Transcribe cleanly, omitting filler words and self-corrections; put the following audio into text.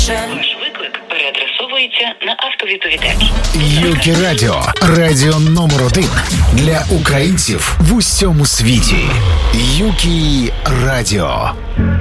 Ваш виклик переадресовується на автовідповідач. Юкі Радіо. Радіо номер 1 для українців в усьому світі. Юкі Радіо.